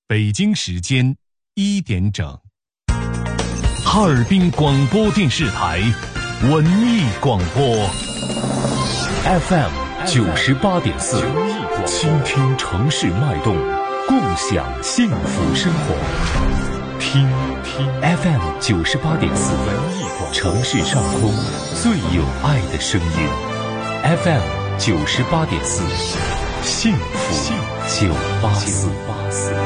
北京时间1点整，哈尔滨广播电视台文艺广播 FM 98.4，倾听城市脉动，共享幸福生活。听 FM 98.4，城市上空最有爱的声音。FM 98.4，幸福984。